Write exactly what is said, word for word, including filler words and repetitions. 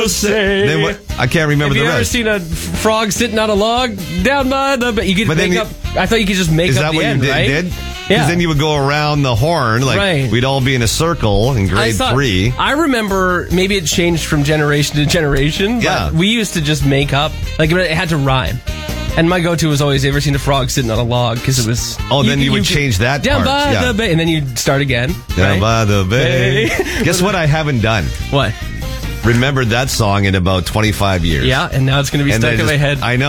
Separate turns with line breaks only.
fellows say.
Then what? I can't remember
Have
the
you
rest.
ever seen a frog sitting on a log down by the... But you could
But then
make
you-
up... I thought you could just make
Is
up
that
the
what
end,
you did?
right?
did? Because
Yeah.
then you would go around the horn, like
Right.
we'd all be in a circle in
I
grade
thought-
three.
I remember maybe it changed from generation to generation, but
Yeah.
we used to just make up, like it had to rhyme. And my go-to was always, ever seen a frog sitting on a log? Because it was...
Oh, then you would
could-
change that
Down
part,
by
yeah.
the bay. And then you'd start again.
Down
right?
by the bay.
Bay.
Guess what I haven't done?
What?
Remembered that song in about twenty-five years.
Yeah, and now it's going to be
And
stuck
then
in my
just-
head.
I know.